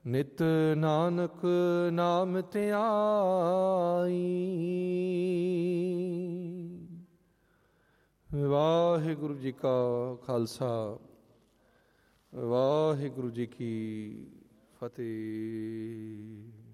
ਨਿਤ ਨਾਨਕ ਨਾਮ ਧਿਆਈ। ਵਾਹਿਗੁਰੂ ਜੀ ਕਾ ਖਾਲਸਾ, ਵਾਹਿਗੁਰੂ ਜੀ ਕੀ ਫਤਿਹ।